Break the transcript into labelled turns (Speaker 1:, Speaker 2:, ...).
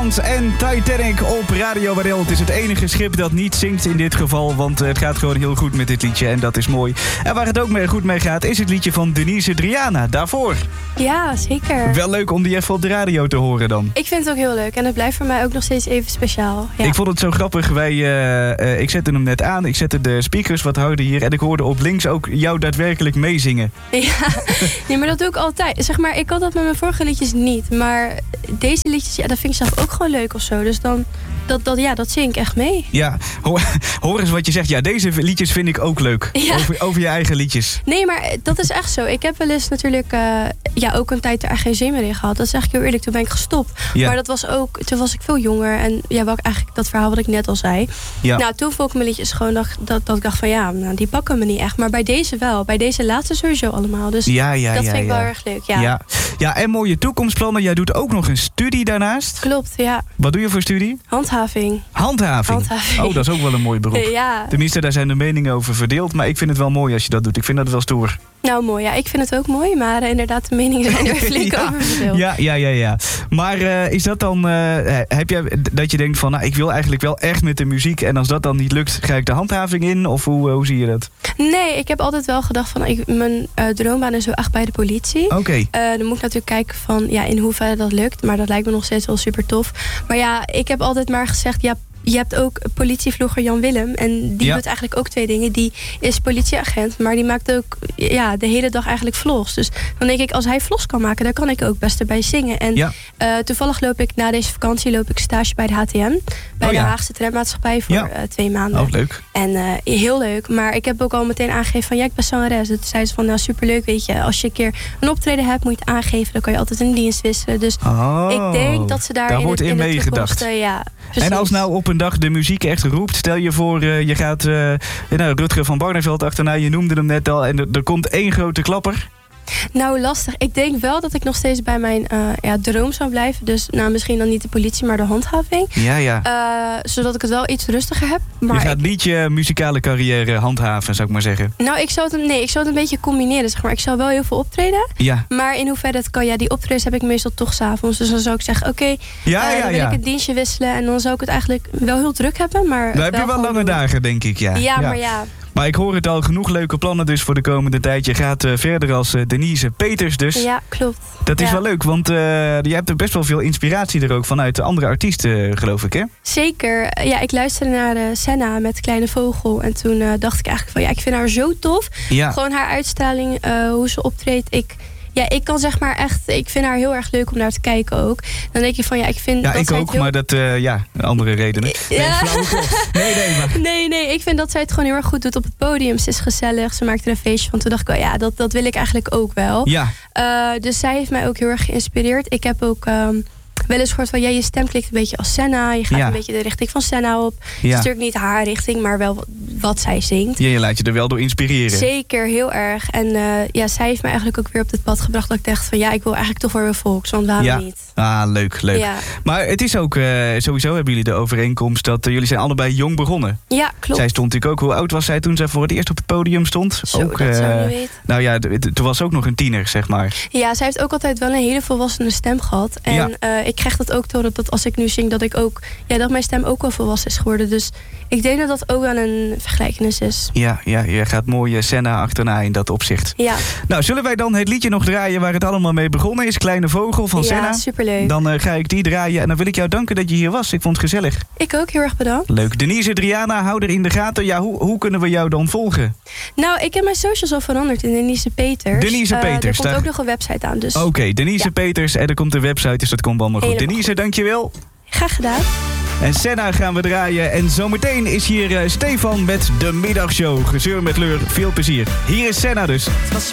Speaker 1: Swans en Titanic op Radio Waddel. Het is het enige schip dat niet zinkt in dit geval, want het gaat gewoon heel goed met dit liedje en dat is mooi. En waar het ook goed mee gaat is het liedje van Denise Driana, daarvoor.
Speaker 2: Ja, zeker.
Speaker 1: Wel leuk om die even op de radio te horen dan.
Speaker 2: Ik vind het ook heel leuk en het blijft voor mij ook nog steeds even speciaal. Ja.
Speaker 1: Ik vond het zo grappig, ik zette hem net aan, ik zette de speakers wat harder hier en ik hoorde op links ook jou daadwerkelijk meezingen.
Speaker 2: Ja, nee, maar dat doe ik altijd. Zeg maar, ik had dat met mijn vorige liedjes niet, maar deze liedjes, ja, dat vind ik zelf ook gewoon leuk of zo. Dus dan, dat zing ik echt mee.
Speaker 1: Ja, hoor eens wat je zegt. Ja, deze liedjes vind ik ook leuk. Ja. Over je eigen liedjes.
Speaker 2: Nee, maar dat is echt zo. Ik heb wel eens natuurlijk ook een tijd er echt geen zin meer in gehad. Dat is eigenlijk heel eerlijk. Toen ben ik gestopt. Ja. Maar dat was ook, toen was ik veel jonger. En ja, eigenlijk dat verhaal wat ik net al zei. Ja. Nou, toen vond ik mijn liedjes gewoon dat ik dacht van ja, nou, die pakken me niet echt. Maar bij deze wel. Bij deze laatste sowieso allemaal. Dus dat vind ik wel erg leuk.
Speaker 1: Ja, en mooie toekomstplannen. Jij doet ook nog een studie daarnaast.
Speaker 2: Klopt, ja.
Speaker 1: Wat doe je voor studie?
Speaker 2: Handhaving.
Speaker 1: Oh, dat is ook wel een mooi beroep.
Speaker 2: Ja.
Speaker 1: Tenminste, daar zijn de meningen over verdeeld. Maar ik vind het wel mooi als je dat doet. Ik vind dat wel stoer.
Speaker 2: Nou, mooi. Ja, ik vind het ook mooi. Maar inderdaad, de meningen zijn er flink over verdeeld.
Speaker 1: Ja. Maar is dat dan... heb jij dat je denkt van... Nou, ik wil eigenlijk wel echt met de muziek. En als dat dan niet lukt, ga ik de handhaving in? Of hoe zie je dat?
Speaker 2: Nee, ik heb altijd wel gedacht van... mijn droombaan is zo echt bij de politie.
Speaker 1: Oké.
Speaker 2: Dan moet ik natuurlijk kijken van... Ja, in hoeverre dat lukt. Maar dat lijkt me nog steeds wel super tof. Maar ja, ik heb altijd maar gezegd... Ja, je hebt ook politievlogger Jan Willem. En die doet eigenlijk ook 2 dingen. Die is politieagent, maar die maakt ook de hele dag eigenlijk vlogs. Dus dan denk ik, als hij vlogs kan maken, dan kan ik ook best erbij zingen. En toevallig loop ik na deze vakantie stage bij de HTM. Bij de Haagse Trammaatschappij voor 2 maanden.
Speaker 1: Oh, leuk.
Speaker 2: En heel leuk. Maar ik heb ook al meteen aangegeven van ik ben zangeres. Dus zei ze van nou superleuk, weet je. Als je een keer een optreden hebt, moet je het aangeven. Dan kan je altijd een dienst wisselen. Dus ik denk dat ze daar
Speaker 1: wordt in meegedacht. En als nou op een dag de muziek echt roept. Stel je voor, je gaat Rutger van Barneveld achterna. Je noemde hem net al. En er komt 1 grote klapper.
Speaker 2: Nou, lastig. Ik denk wel dat ik nog steeds bij mijn droom zou blijven. Dus nou, misschien dan niet de politie, maar de handhaving.
Speaker 1: Ja.
Speaker 2: Zodat ik het wel iets rustiger heb. Maar
Speaker 1: je gaat niet je muzikale carrière handhaven, zou ik maar zeggen.
Speaker 2: Nou, ik zou het een beetje combineren. Zeg maar. Ik zou wel heel veel optreden.
Speaker 1: Ja.
Speaker 2: Maar in hoeverre dat kan, die optredens heb ik meestal toch 's avonds. Dus dan zou ik zeggen, oké, dan wil ik het dienstje wisselen. En dan zou ik het eigenlijk wel heel druk hebben. Maar
Speaker 1: dan heb je wel lange dagen, denk ik.
Speaker 2: Ja.
Speaker 1: Maar ik hoor het al, genoeg leuke plannen dus voor de komende tijd. Je gaat verder als Denise Peters dus.
Speaker 2: Ja, klopt.
Speaker 1: Dat is wel leuk, want je hebt er best wel veel inspiratie er ook vanuit de andere artiesten, geloof ik, hè?
Speaker 2: Zeker. Ja, ik luisterde naar Senna met Kleine Vogel. En toen dacht ik eigenlijk van, ik vind haar zo tof. Ja. Gewoon haar uitstraling, hoe ze optreedt. Ik kan zeg maar echt... Ik vind haar heel erg leuk om naar te kijken ook. Dan denk je van, ik vind...
Speaker 1: Ja, ik ook, maar dat... andere redenen.
Speaker 2: Nee, ik vind dat zij het gewoon heel erg goed doet op het podium. Ze is gezellig, ze maakt er een feestje van. Toen dacht ik wel, dat wil ik eigenlijk ook wel.
Speaker 1: Ja.
Speaker 2: Dus zij heeft mij ook heel erg geïnspireerd. Ik heb ook... wel eens gehoord van, je stem klinkt een beetje als Senna. Je gaat een beetje de richting van Senna op. Het is natuurlijk niet haar richting, maar wel wat zij zingt.
Speaker 1: Ja, je laat je er wel door inspireren.
Speaker 2: Zeker, heel erg. En zij heeft me eigenlijk ook weer op dit pad gebracht. Dat ik dacht van, ik wil eigenlijk toch wel weer volks. Want waarom niet?
Speaker 1: Ah, leuk.
Speaker 2: Ja.
Speaker 1: Maar het is ook, sowieso hebben jullie de overeenkomst dat jullie zijn allebei jong begonnen.
Speaker 2: Ja, klopt.
Speaker 1: Zij stond natuurlijk ook, hoe oud was zij toen zij voor het eerst op het podium stond?
Speaker 2: Zo, ook, dat zou je weten.
Speaker 1: Nou ja, toen was ze ook nog een tiener, zeg maar.
Speaker 2: Ja, zij heeft ook altijd wel een hele volwassene stem gehad. En ik krijg dat ook door dat als ik nu zing, dat ik ook, dat mijn stem ook wel volwassen is geworden. Dus ik denk dat dat ook wel een vergelijkenis is.
Speaker 1: Ja, je gaat mooie Senna achterna in dat opzicht.
Speaker 2: Ja.
Speaker 1: Nou, zullen wij dan het liedje nog draaien waar het allemaal mee begonnen is? Kleine Vogel van Senna.
Speaker 2: Ja, superleuk.
Speaker 1: Dan ga ik die draaien en dan wil ik jou danken dat je hier was. Ik vond het gezellig.
Speaker 2: Ik ook, heel erg bedankt.
Speaker 1: Leuk. Denise Driana, hou er in de gaten. Ja, hoe kunnen we jou dan volgen?
Speaker 2: Nou, ik heb mijn socials al veranderd in Denise Peters.
Speaker 1: Denise Peters.
Speaker 2: Er komt ook nog een website aan. Dus...
Speaker 1: Oké, Denise Peters en er komt een website, dus dat komt allemaal goed. Denise, dankjewel.
Speaker 2: Graag gedaan.
Speaker 1: En Senna gaan we draaien. En zometeen is hier Stefan met de middagshow. Gezeur met Leur, veel plezier. Hier is Senna dus.
Speaker 3: Het was